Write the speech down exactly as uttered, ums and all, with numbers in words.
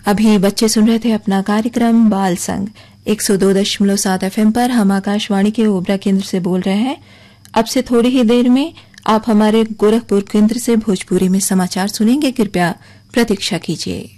अभी बच्चे सुन रहे थे अपना कार्यक्रम बाल संग एक सौ दो दशमलव सात एफएम पर। हम आकाशवाणी के ओबरा केंद्र से बोल रहे हैं। अब से थोड़ी ही देर में आप हमारे गोरखपुर केंद्र से भोजपुरी में समाचार सुनेंगे। कृपया प्रतीक्षा कीजिए।